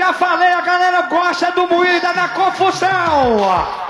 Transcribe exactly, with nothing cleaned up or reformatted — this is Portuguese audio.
já falei, a galera gosta do Moída na confusão.